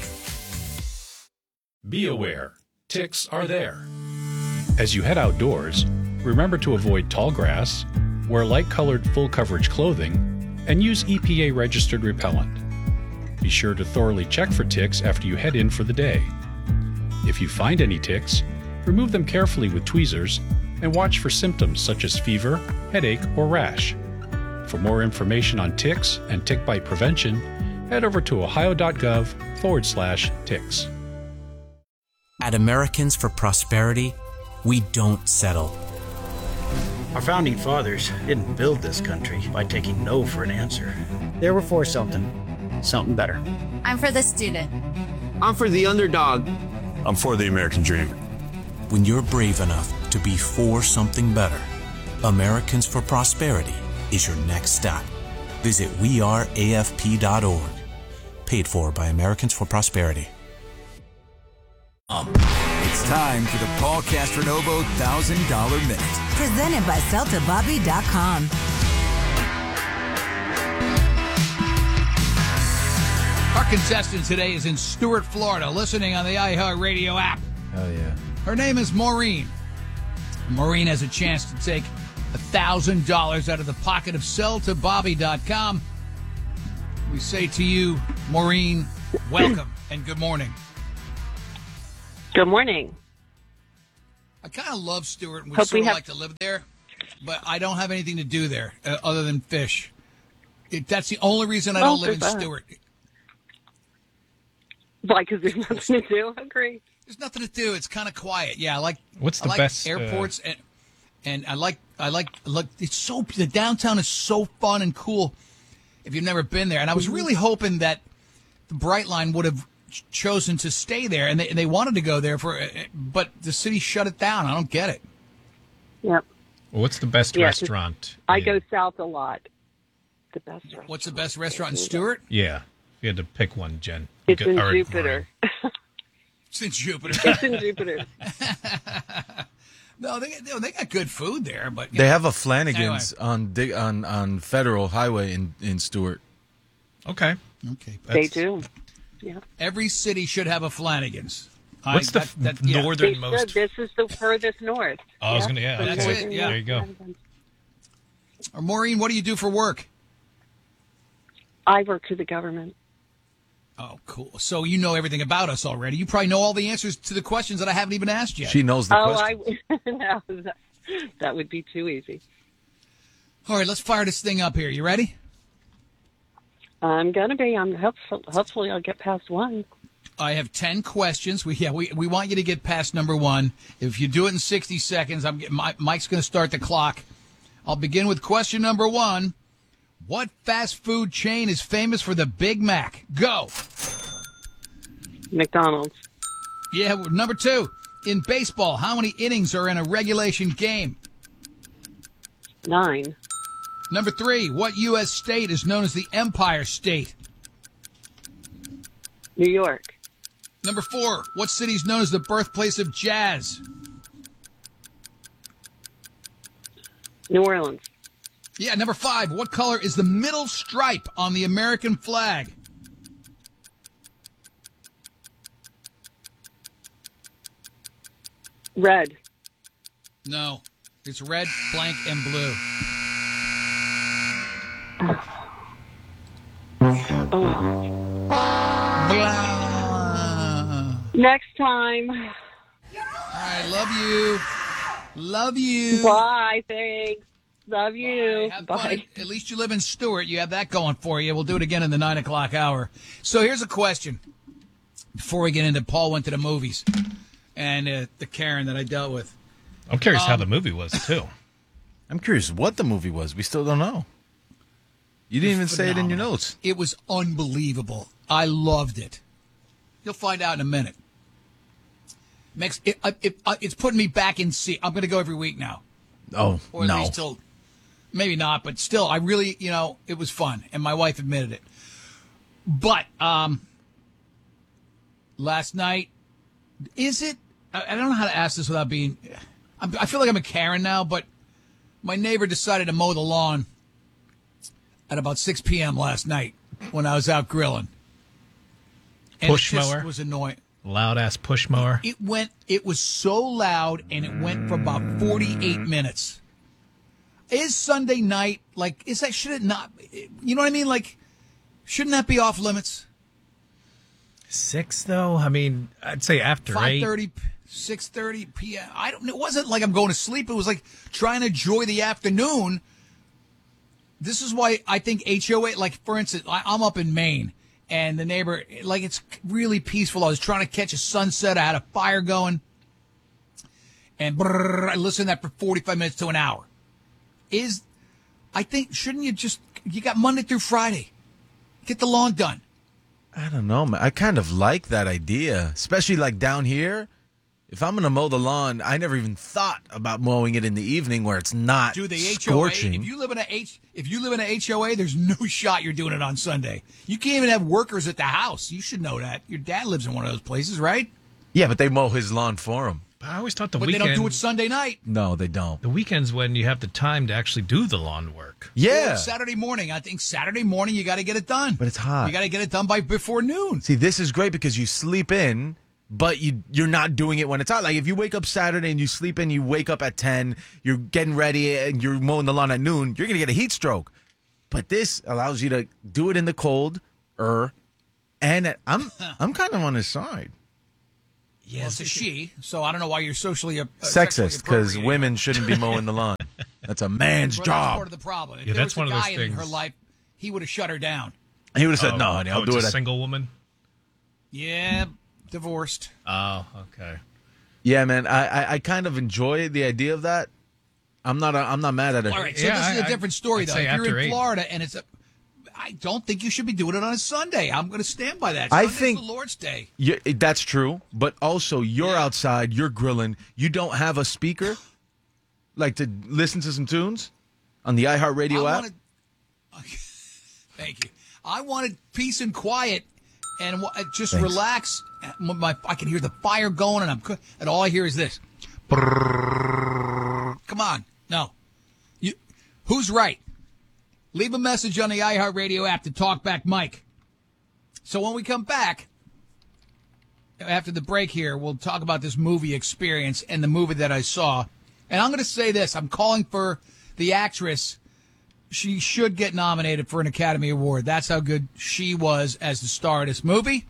Be aware, ticks are there. As you head outdoors, remember to avoid tall grass, wear light-colored full-coverage clothing, and use E P A-registered repellent. Be sure to thoroughly check for ticks after you head in for the day. If you find any ticks, remove them carefully with tweezers and watch for symptoms such as fever, headache, or rash. For more information on ticks and tick bite prevention, head over to ohio.gov forward slash ticks. At Americans for Prosperity, we don't settle. Our founding fathers didn't build this country by taking no for an answer. They were for something. Something better. I'm for the student. I'm for the underdog. I'm for the American dream. When you're brave enough to be for something better, Americans for Prosperity is your next stop. Visit we are A F P dot org. Paid for by Americans for Prosperity. Um, it's time for the Paul Castronovo one thousand dollar Minute. Presented by Celta Bobby dot com. Our contestant today is in Stuart, Florida, listening on the iHeartRadio app. Oh, yeah. Her name is Maureen. Maureen has a chance to take one thousand dollars out of the pocket of Celta Bobby dot com. We say to you, Maureen, welcome And good morning. Good morning. I kind of love Stewart and would Hope sort we of have- like to live there, but I don't have anything to do there uh, other than fish. It, that's the only reason I Well, don't live in there's that. Stewart. Why? Because there's nothing to do. Agree. There's nothing to do. It's kind of quiet. Yeah, I like. What's I the like best, uh, airports and and I like I like look. It's so the downtown is so fun and cool. If you've never been there, and I was really hoping that the Brightline would have ch- chosen to stay there, and they they wanted to go there for, uh, but the city shut it down. I don't get it. Yep. Well, what's the best Yeah, 'cause restaurant? I go south a lot. The best restaurant. What's the best restaurant in Stewart? Yeah, if you had to pick one, Jen. It's Go- in or Jupiter. It's in Jupiter. It's in Jupiter. No, they they got good food there, but you They know. have a Flanagan's on Dig- on on Federal Highway in, in Stewart. Okay. Okay. They do. Yeah. Every city should have a Flanagan's. What's the that- f- that- yeah. northernmost? They should. This is the furthest north. Oh, I was Yeah. gonna- yeah, The That's northern it, yeah. There you go. Flanagan. Or Maureen, what do you do for work? I work for the government. Oh, cool. So you know everything about us already. You probably know all the answers to the questions that I haven't even asked yet. She knows the oh, question. I no, that, that would be too easy. All right, let's fire this thing up here. You ready? I'm gonna be. I'm hopeful, hopefully I'll get past one. I have ten questions. We yeah, we, we want you to get past number one. If you do it in sixty seconds, I'm get- Mi- Mike's going to start the clock. I'll begin with question number one. What fast food chain is famous for the Big Mac? Go. McDonald's. Yeah, number two. In baseball, how many innings are in a regulation game? Nine. Number three. What U S state is known as the Empire State? New York. Number four. What city is known as the birthplace of jazz? New Orleans. Yeah, number five. What color is the middle stripe on the American flag? Red. No. It's red, blank, and blue. Blah. Next time. All right, love you. Love you. Bye. Thanks. Love you. Have Bye. fun. At least you live in Stewart. You have that going for you. We'll do it again in the nine o'clock hour. So here's a question. Before we get into Paul went to the movies and uh, the Karen that I dealt with. I'm curious how Um, the movie was too. I'm curious what the movie was. We still don't know. You didn't even say it in your notes. It was unbelievable. I loved it. You'll find out in a minute. Makes it, it, it, it's putting me back in seat. I'm going to go every week now. Oh, Or at no. least till, maybe not, but still, I really, you know, it was fun, and my wife admitted it. But um, last night, is it? I, I don't know how to ask this without being. I'm, I feel like I'm a Karen now, but my neighbor decided to mow the lawn at about six p.m. last night when I was out grilling. And Push it just mower? was annoying. Loud ass push mower. It went. It was so loud, and it went for about forty-eight minutes. Is Sunday night like? Is that should it not? You know what I mean? Like, shouldn't that be off limits? Six though. I mean, I'd say after Five eight. thirty, six thirty p.m. I don't. It wasn't like I'm going to sleep. It was like trying to enjoy the afternoon. This is why I think H O A. Like for instance, I, I'm up in Maine. And the neighbor, like, it's really peaceful. I was trying to catch a sunset. I had a fire going. And brrr, I listened to that for forty-five minutes to an hour. Is, I think, shouldn't you just, you got Monday through Friday. Get the lawn done. I don't know, man. I kind of like that idea, especially like down here. If I'm going to mow the lawn, I never even thought about mowing it in the evening where it's not Do the H O A. scorching. If you live in a H, if you live in a H O A, there's no shot you're doing it on Sunday. You can't even have workers at the house. You should know that. Your dad lives in one of those places, right? Yeah, but they mow his lawn for him. I always thought the But weekend. they don't do it Sunday night. No, they don't. The weekends when you have the time to actually do the lawn work. Yeah. Or Saturday morning. I think Saturday morning you got to get it done. But it's hot. You got to get it done by before noon. See, this is great because you sleep in, but you, you're not doing it when it's hot. Like if you wake up Saturday and you sleep in, you wake up at ten, you're getting ready and you're mowing the lawn at noon, you're going to get a heat stroke. But this allows you to do it in the cold, er, And I'm I'm kind of on his side. Yes, well, it's a she, so I don't know why you're socially uh, sexist, because women shouldn't be mowing the lawn. That's a man's well, job. That's part of the problem. If yeah, there that's was one a of guy those things. in her life, he would have shut her down. He would have said, oh, "No, honey, I'll oh, do it's it." A single woman. Yeah, divorced. Oh, okay. Yeah, man, I, I, I kind of enjoy the idea of that. I'm not a, I'm not mad at it. All right, so yeah, this I, is a different story, I'd though. say If you're in after eight. Florida and it's a, I don't think you should be doing it on a Sunday. I'm going to stand by that. I Sunday's think the Lord's Day. You, that's true, but also you're Yeah. outside, you're grilling. You don't have a speaker, like to listen to some tunes on the iHeartRadio I app. wanted, thank you. I wanted peace and quiet, and wa- just Thanks. relax. My, I can hear the fire going, and I'm cook- and all I hear is this. Come on, no. You, who's right? Leave a message on the iHeartRadio app to Talk Back Mike. So when we come back, after the break here, we'll talk about this movie experience and the movie that I saw. And I'm going to say this. I'm calling for the actress. She should get nominated for an Academy Award. That's how good she was as the star of this movie.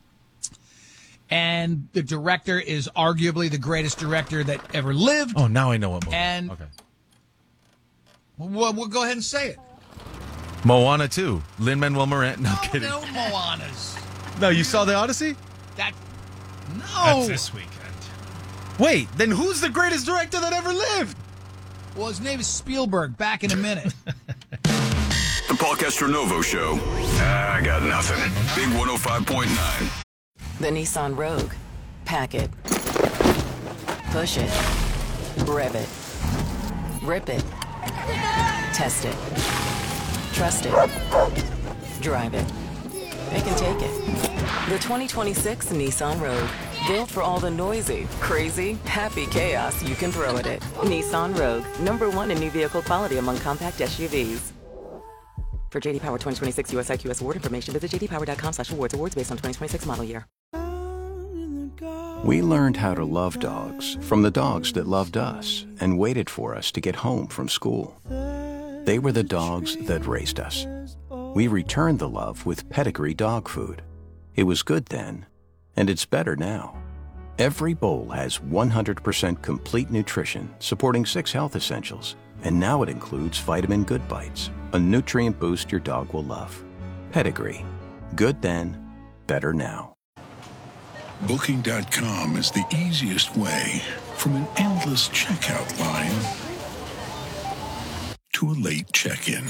And the director is arguably the greatest director that ever lived. Oh, now I know what movie. And okay. we'll, we'll go ahead and say it. Moana two. Lin-Manuel Miranda. No, No, kidding. no Moanas. No, you saw the Odyssey? That no. That's this weekend. Wait, then who's the greatest director that ever lived? Well, his name is Spielberg. Back in a minute. The Paul Castronovo Show. I got nothing. Big one oh five point nine. The Nissan Rogue. Pack it. Push it. Rev it. Rip it. Test it. Trust it. Drive it. Pick and take it. The twenty twenty-six Nissan Rogue. Built for all the noisy, crazy, happy chaos you can throw at it. Nissan Rogue. Number one in new vehicle quality among compact S U Vs. For J D Power twenty twenty-six U S I Q S award information, visit j d power dot com slash awards. Awards based on twenty twenty-six model year. We learned how to love dogs from the dogs that loved us and waited for us to get home from school. They were the dogs that raised us. We returned the love with Pedigree dog food. It was good then, and it's better now. Every bowl has one hundred percent complete nutrition, supporting six health essentials. And now it includes Vitamin Good Bites, a nutrient boost your dog will love. Pedigree. Good then, better now. Booking dot com is the easiest way from an endless checkout line to a late check-in.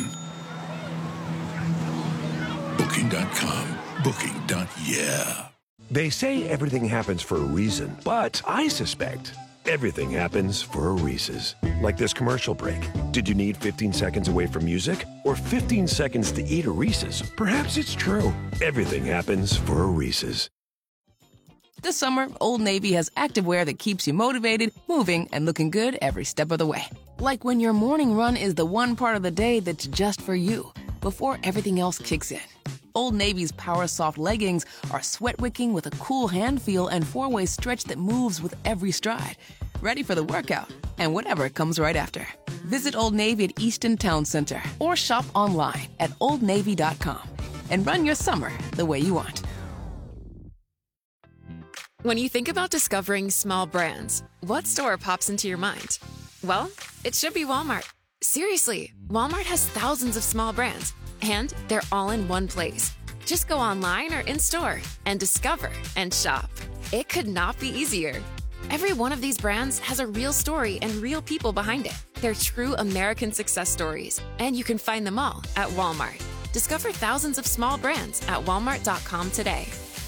Booking dot com. Booking. Yeah. They say everything happens for a reason, but I suspect everything happens for a Reese's. Like this commercial break. Did you need fifteen seconds away from music or fifteen seconds to eat a Reese's? Perhaps it's true. Everything happens for a Reese's. This summer, Old Navy has activewear that keeps you motivated, moving, and looking good every step of the way. Like when your morning run is the one part of the day that's just for you, before everything else kicks in. Old Navy's Power Soft leggings are sweat-wicking with a cool hand feel and four-way stretch that moves with every stride. Ready for the workout and whatever comes right after. Visit Old Navy at Easton Town Center or shop online at old navy dot com and run your summer the way you want. When you think about discovering small brands, what store pops into your mind? Well, it should be Walmart. Seriously, Walmart has thousands of small brands, and they're all in one place. Just go online or in-store and discover and shop. It could not be easier. Every one of these brands has a real story and real people behind it. They're true American success stories, and you can find them all at Walmart. Discover thousands of small brands at walmart dot com today.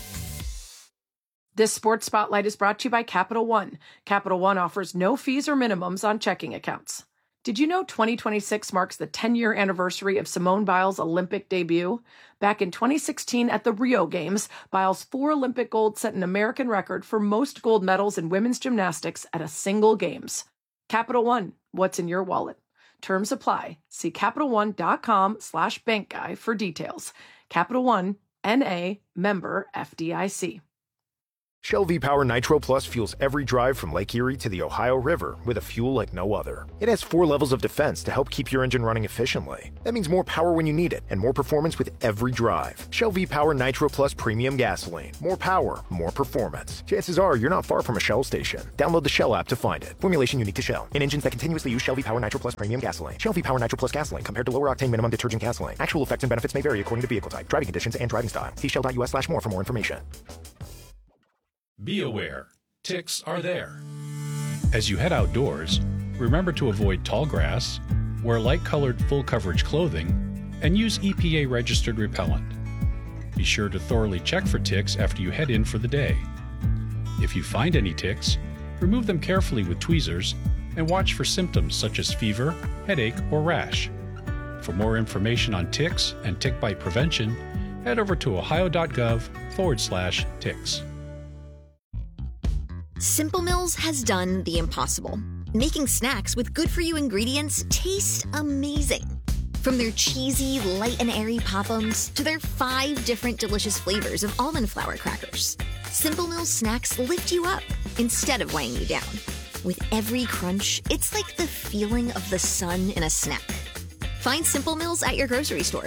This Sports Spotlight is brought to you by Capital One. Capital One offers no fees or minimums on checking accounts. Did you know twenty twenty-six marks the ten-year anniversary of Simone Biles' Olympic debut? Back in twenty sixteen at the Rio Games, Biles' four Olympic gold set an American record for most gold medals in women's gymnastics at a single Games. Capital One, what's in your wallet? Terms apply. See Capital One dot com slash bank guy for details. Capital One, N A, member F D I C. Shell V-Power Nitro Plus fuels every drive from Lake Erie to the Ohio River with a fuel like no other. It has four levels of defense to help keep your engine running efficiently. That means more power when you need it and more performance with every drive. Shell V-Power Nitro Plus Premium Gasoline. More power, more performance. Chances are you're not far from a Shell station. Download the Shell app to find it. Formulation unique to Shell. In engines that continuously use Shell V-Power Nitro Plus Premium Gasoline. Shell V-Power Nitro Plus Gasoline compared to lower octane minimum detergent gasoline. Actual effects and benefits may vary according to vehicle type, driving conditions, and driving style. See shell.us slash more for more information. Be aware, ticks are there. As you head outdoors, remember to avoid tall grass, wear light-colored full-coverage clothing, and use E P A-registered repellent. Be sure to thoroughly check for ticks after you head in for the day. If you find any ticks, remove them carefully with tweezers and watch for symptoms such as fever, headache, or rash. For more information on ticks and tick bite prevention, head over to ohio.gov forward slash ticks. Simple Mills has done the impossible, making snacks with good-for-you ingredients taste amazing. From their cheesy, light and airy Pop-Ums to their five different delicious flavors of almond flour crackers, Simple Mills snacks lift you up instead of weighing you down. With every crunch, it's like the feeling of the sun in a snack. Find Simple Mills at your grocery store.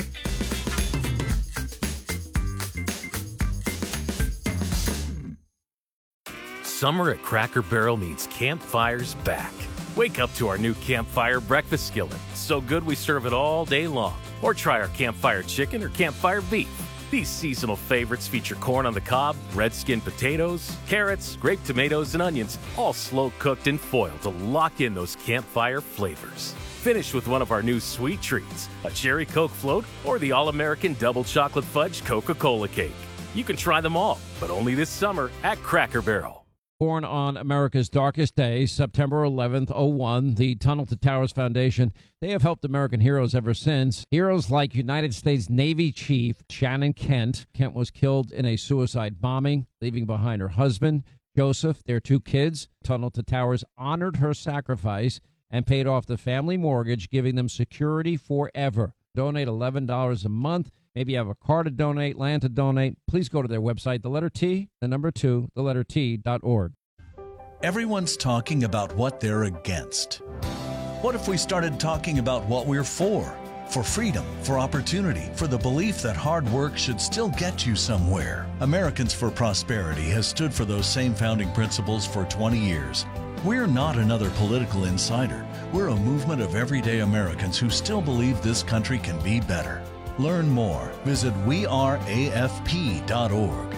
Summer at Cracker Barrel means campfires back. Wake up to our new Campfire breakfast skillet. So good we serve it all day long. Or try our Campfire chicken or Campfire beef. These seasonal favorites feature corn on the cob, red skin potatoes, carrots, grape tomatoes, and onions, all slow cooked in foil to lock in those campfire flavors. Finish with one of our new sweet treats, a cherry Coke float or the all-American double chocolate fudge Coca-Cola cake. You can try them all, but only this summer at Cracker Barrel. Born on America's darkest day, September eleventh, oh one, the Tunnel to Towers Foundation, they have helped American heroes ever since. Heroes like United States Navy Chief Shannon Kent. Kent was killed in a suicide bombing, leaving behind her husband, Joseph, their two kids. Tunnel to Towers honored her sacrifice and paid off the family mortgage, giving them security forever. Donate eleven dollars a month. Maybe you have a car to donate, land to donate. Please go to their website, the letter T, the number two, the letter T dot org. Everyone's talking about what they're against. What if we started talking about what we're for? For freedom, for opportunity, for the belief that hard work should still get you somewhere. Americans for Prosperity has stood for those same founding principles for twenty years. We're not another political insider. We're a movement of everyday Americans who still believe this country can be better. Learn more. Visit we are A F P dot org.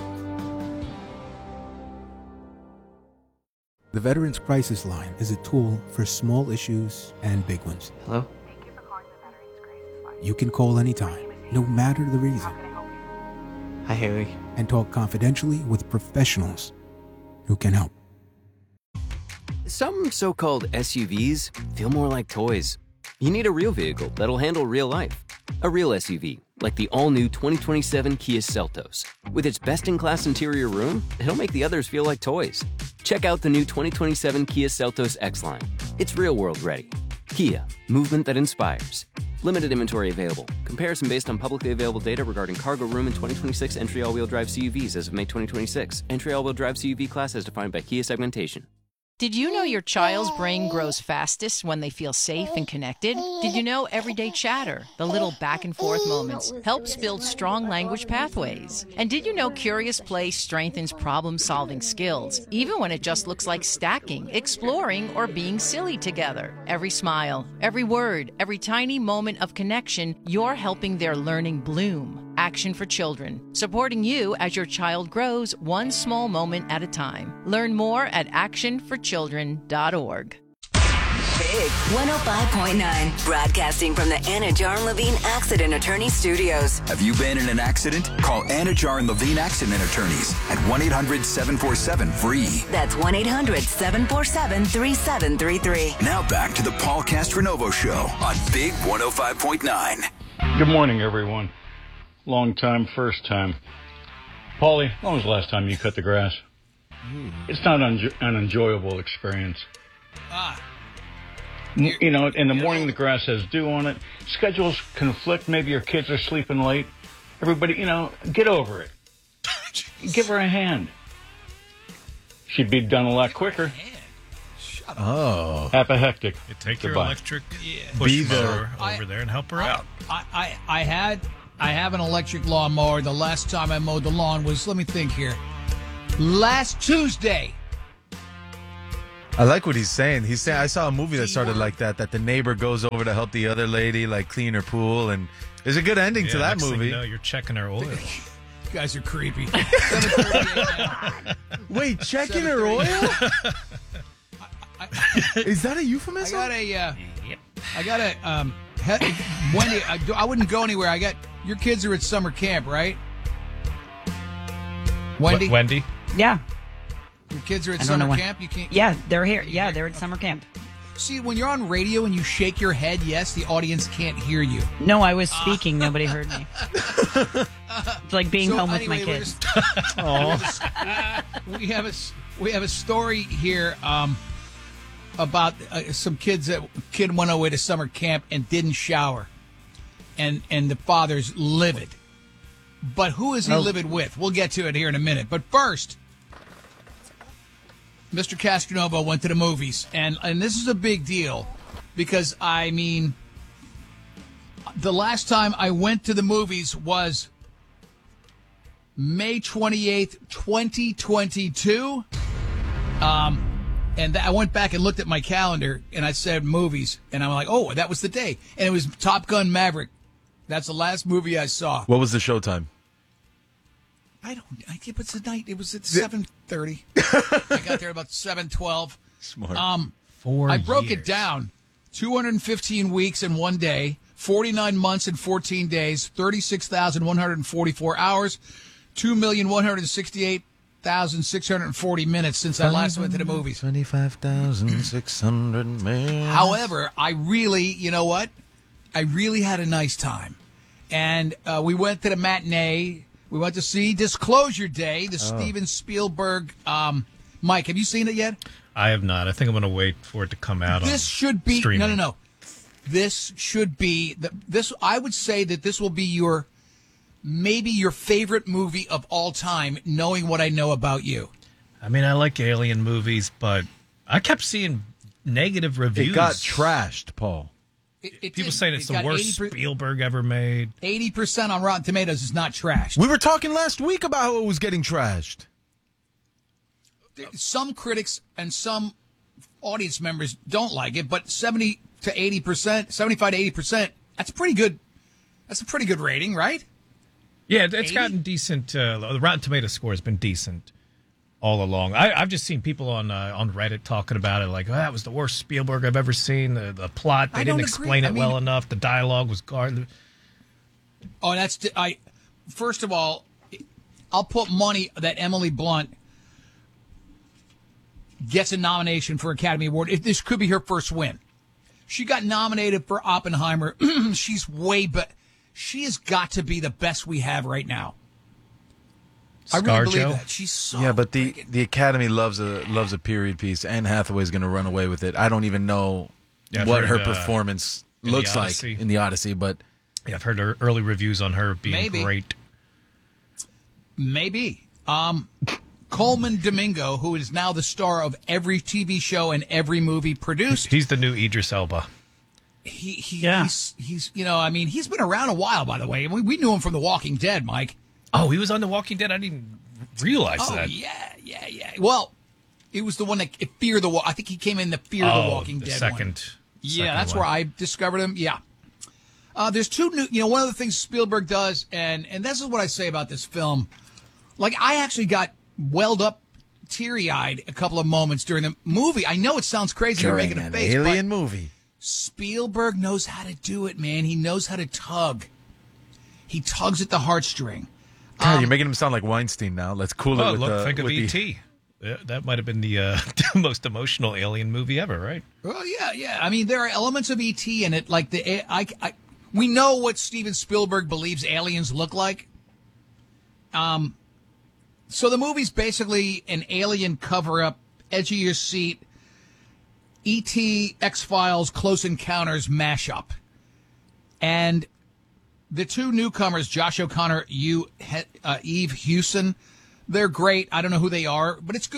The Veterans Crisis Line is a tool for small issues and big ones. Hello? You can call anytime, no matter the reason. Hi, Haley. And talk confidentially with professionals who can help. Some so-called S U Vs feel more like toys. You need a real vehicle that'll handle real life. A real S U V, like the all-new twenty twenty-seven Kia Seltos. With its best-in-class interior room, it'll make the others feel like toys. Check out the new twenty twenty-seven Kia Seltos X-Line. It's real-world ready. Kia, movement that inspires. Limited inventory available. Comparison based on publicly available data regarding cargo room in twenty twenty-six entry all-wheel drive C U Vs as of May twenty twenty-six. Entry all-wheel drive C U V class as defined by Kia segmentation. Did you know your child's brain grows fastest when they feel safe and connected? Did you know everyday chatter, the little back and forth moments, helps build strong language pathways? And did you know curious play strengthens problem-solving skills, even when it just looks like stacking, exploring, or being silly together? Every smile, every word, every tiny moment of connection, you're helping their learning bloom. Action for Children, supporting you as your child grows one small moment at a time. Learn more at action for children dot org. Big one oh five point nine, broadcasting from the Anna Jar and Levine Accident Attorney Studios. Have you been in an accident? Call Anna Jar and Levine Accident Attorneys at one eight hundred seven four seven free. That's one eight hundred seven four seven three seven three three. Now back to the Paul Castranovo Show on Big one oh five point nine. Good morning, everyone. Long time, first time. Paulie, when was the last time you cut the grass? Ooh. It's not un- an enjoyable experience. Ah. N- you know, in the morning the grass has dew on it. Schedules conflict. Maybe your kids are sleeping late. Everybody, you know, get over it. Give her a hand. she'd be done a lot quicker. Oh. Half a hectic. You take your Goodbye. electric Yeah. push Be the- mower I- over there and help her I, out. I, I, I had I have an electric lawnmower. The last time I mowed the lawn was, let me think here, last Tuesday. I like what he's saying. He's saying I saw a movie that started like that. That the neighbor goes over to help the other lady like clean her pool, and there's a good ending Yeah, to that next thing movie. you know, you're checking her oil. You guys are creepy. Wait, checking her oil? Is that a euphemism? I got a. Uh, I got a. Um, he, Wendy, I, I wouldn't go anywhere. I got your kids are at summer camp, right? Wendy. Wh- Wendy. Yeah. Your kids are at I don't summer know when- camp. You can't. Yeah, they're here. Yeah, they're at summer camp. See, when you're on radio and you shake your head, yes, the audience can't hear you. No, I was speaking. Nobody heard me. It's like being So home with anyway, my we're kids. just- we have a s- we have a story here um, about uh, some kids that kid went away to summer camp and didn't shower, and and the father's livid. But who is he Oh. livid with? We'll get to it here in a minute. But first, Mister Castronova went to the movies, and and this is a big deal because I mean, the last time I went to the movies was May twenty-eighth, twenty twenty-two. Um, and I went back and looked at my calendar, and I said movies, and I'm like, oh, that was the day. And it was Top Gun Maverick. That's the last movie I saw. What was the showtime? I don't. I think it's the night. It was at seven thirty. I got there about seven twelve. Smart. Um, Four I broke years. it down. Two hundred fifteen weeks in one day. Forty-nine months and fourteen days. Thirty-six thousand one hundred forty-four hours. Two million one hundred sixty-eight thousand six hundred forty minutes since I last went to the movies. Twenty-five thousand six hundred minutes. However, I really, you know what? I really had a nice time. And uh, we went to the matinee. We went to see Disclosure Day, the Oh. Steven Spielberg. Um, Mike, have you seen it yet? I have not. I think I'm going to wait for it to come out. This on should be streaming. no, no, no. This should be the, this. I would say that this will be your maybe your favorite movie of all time, knowing what I know about you. I mean, I like alien movies, but I kept seeing negative reviews. It got trashed, Paul. It, it People did. saying it's It the got worst eighty Spielberg ever made. Eighty percent on Rotten Tomatoes is not trashed. We were talking last week about how it was getting trashed. Some critics and some audience members don't like it, but seventy to eighty percent, seventy-five to eighty percent, that's pretty good. That's a pretty good rating, right? Yeah, it's eighty? gotten decent. Uh, the Rotten Tomato score has been decent all along. I, I've just seen people on uh, on Reddit talking about it, like, oh, that was the worst Spielberg I've ever seen. The, the plot, they I didn't don't explain agree. it I well mean- enough. The dialogue was garbage. Oh, that's I. First of all, I'll put money that Emily Blunt gets a nomination for Academy Award. If this could be her first win, she got nominated for Oppenheimer. She's way, but she has got to be the best we have right now. I really believe that. She's so yeah, but the, the Academy loves a loves a period piece. Anne Hathaway's going to run away with it. I don't even know Yeah, I've what heard, her uh, performance in the looks like Odyssey. in the Odyssey, but Yeah, I've heard her early reviews on her being Maybe. great. Maybe. Um, Coleman Domingo, who is now the star of every T V show and every movie produced. He's the new Idris Elba. He, he he's he's you know, I mean, he's been around a while, by the way. We, we knew him from The Walking Dead, Mike. Oh, he was on The Walking Dead? I didn't realize Oh that. yeah, yeah, yeah. Well, it was the one that Fear the Wa- I think he came in the Fear Oh, the Walking the Dead second- one. Yeah, second that's one. where I discovered him. Yeah. Uh, there's two new, you know, one of the things Spielberg does, and and this is what I say about this film. Like, I actually got welled up, teary-eyed a couple of moments during the movie. I know it sounds crazy. You're during making a an face, alien but movie. Spielberg knows how to do it, man. He knows how to tug. He tugs at the heartstring. God, Um, you're making him sound like Weinstein now. Let's cool it Oh, with look, the think of with E the- T Yeah, that might have been the uh, most emotional alien movie ever, right? Well, yeah, yeah. I mean, there are elements of E T in it, like the I, I, we know what Steven Spielberg believes aliens look like. Um, so the movie's basically an alien cover-up, edge of your seat, E T, X-Files, Close Encounters mashup, and the two newcomers, Josh O'Connor, you, uh, Eve Hewson, they're great. I don't know who they are, but it's good.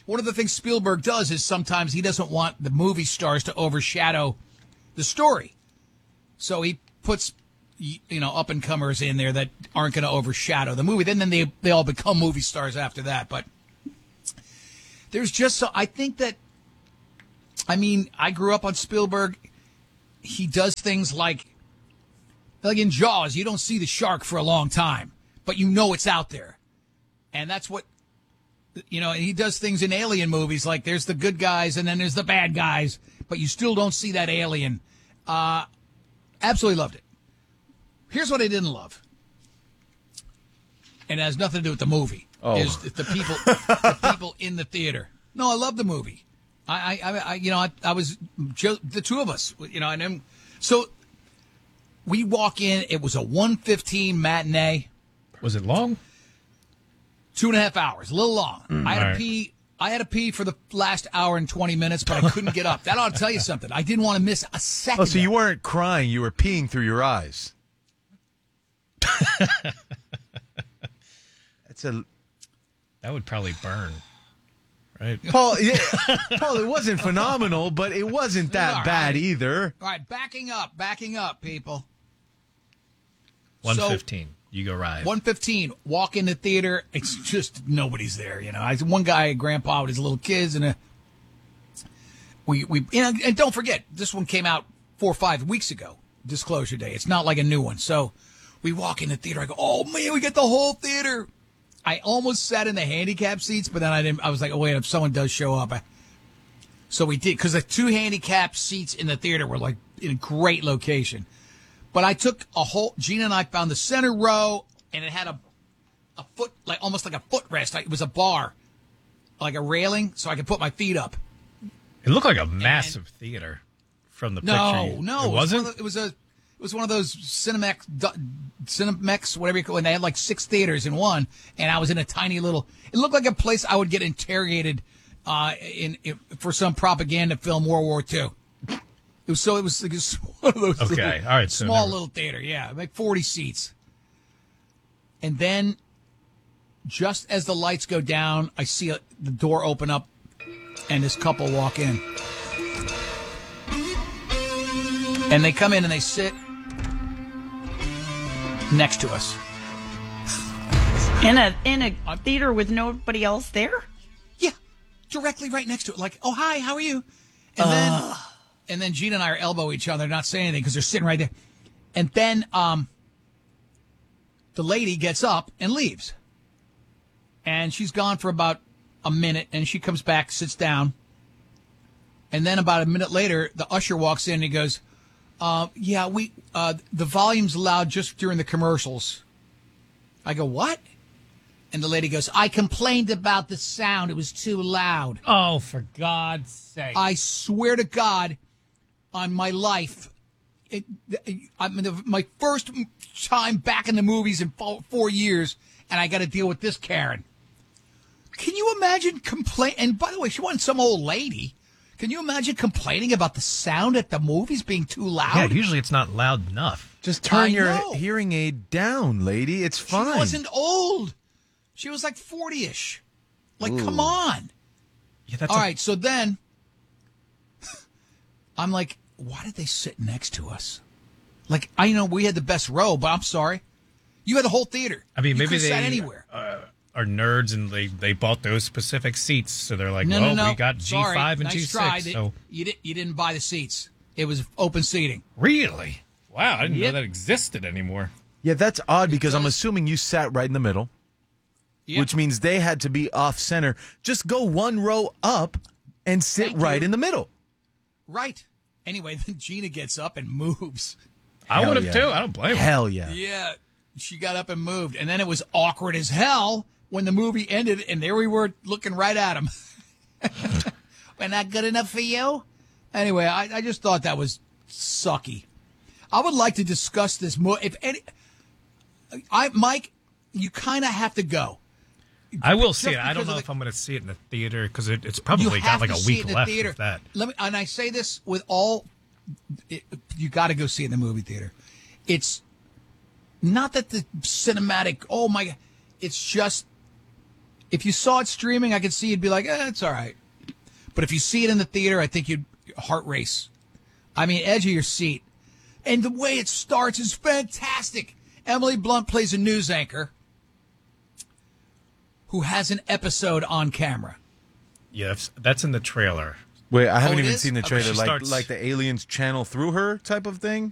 one of the things Spielberg does is sometimes he doesn't want the movie stars to overshadow the story. So he puts, you know, up-and-comers in there that aren't going to overshadow the movie. Then, then they, they all become movie stars after that. But there's just so, I think that, I mean, I grew up on Spielberg. He does things like, like in Jaws, you don't see the shark for a long time, but you know it's out there. And that's what, you know, and he does things in alien movies, like there's the good guys and then there's the bad guys, but you still don't see that alien. Uh, absolutely loved it. Here's what I didn't love. And it has nothing to do with the movie. Oh. Is the people, the people in the theater. No, I love the movie. I, I, I you know, I, I was just the two of us, you know, and then, so we walk in. It was a one fifteen matinee. Was it long? Two and a half hours, a little long. Mm, I had all to right. pee. I had to pee for the last hour and twenty minutes, but I couldn't get up. That ought to tell you something. I didn't want to miss a second. Oh, so of you it. weren't crying; you were peeing through your eyes. That's a. That would probably burn, right? Paul, yeah, Paul, it wasn't phenomenal, but it wasn't that All bad right. either. All right, backing up, backing up, people. one fifteen. You go ride. one fifteen, walk in the theater. It's just nobody's there. You know, I one guy, grandpa with his little kids, and a, we we you know, and don't forget, this one came out four or five weeks ago. Disclosure Day. It's not like a new one. So we walk in the theater. I go, oh man, we get the whole theater. I almost sat in the handicap seats, but then I didn't. I was like, oh wait, if someone does show up, I, so we did, because the two handicap seats in the theater were like in a great location. But I took a whole, Gina and I found the center row, and it had a a foot, like almost like a footrest. Like, it was a bar, like a railing, so I could put my feet up. It looked like a massive theater from the No, picture. no, It wasn't? It was, one of the- it was a, it was one of those Cinemex, Cinemex, whatever you call it. And they had like six theaters in one, and I was in a tiny little. It looked like a place I would get interrogated uh, in, in for some propaganda film, World War Two. It was so. It was like a, one of those. Okay, little, all right, so small never- little theater, yeah, like forty seats. And then, just as the lights go down, I see a, the door open up, and this couple walk in. And they come in and they sit next to us. In a in a theater with nobody else there? Yeah, directly right next to it. Like, oh hi, how are you? And then and then Gina and I are elbow each other, not saying anything because they're sitting right there. And then um, the lady gets up and leaves, and she's gone for about a minute, and she comes back, sits down, and then about a minute later, the usher walks in and he goes, Uh, yeah, we uh, the volume's loud just during the commercials. I go, what? And the lady goes, I complained about the sound. It was too loud. Oh, for God's sake. I swear to God, on my life, it, I mean, my first time back in the movies in four, four years, and I got to deal with this Karen. Can you imagine complain? And by the way, she wasn't some old lady. Can you imagine complaining about the sound at the movies being too loud? Yeah, usually it's not loud enough. Just turn I your know. hearing aid down, lady. It's fine. She wasn't old. She was like forty-ish. Like, Ooh. come on. Yeah, that's All a- right, so then I'm like, why did they sit next to us? Like, I know we had the best row, but I'm sorry. You had the whole theater. I mean, You maybe could've they sat anywhere. Uh, are nerds and they, they bought those specific seats. So they're like, no, well, no, no. we got G Sorry. five and nice G six. Try. So You, did, you didn't buy the seats. It was open seating. Really? Wow, I didn't Yep. know that existed anymore. Yeah, that's odd because I'm assuming you sat right in the middle, Yep. which means they had to be off center. Just go one row up and sit Thank right you. in the middle. Right. Anyway, then Gina gets up and moves. I Hell would have yeah. too. I don't blame her. Hell yeah. Yeah. She got up and moved. And then it was awkward as hell when the movie ended, and there we were looking right at him. We're not good enough for you? Anyway, I, I just thought that was sucky. I would like to discuss this more. If any, I, Mike, you kind of have to go. I will Just see it. I don't because know of if the- I'm going to see it in the theater because it, it's You probably got have like to a see week it in the left theater. of that. Let me, and I say this with all, it, you got to go see it in the movie theater. It's not that the cinematic, oh my, it's just, If you saw it streaming, I could see you'd be like, eh, it's all right. But if you see it in the theater, I think you'd heart race. I mean, edge of your seat. And the way it starts is fantastic. Emily Blunt plays a news anchor who has an episode on camera. Yes, that's in the trailer. Wait, I haven't Oh, it even is? seen the Okay, trailer. she Like, starts- like the aliens channel through her type of thing?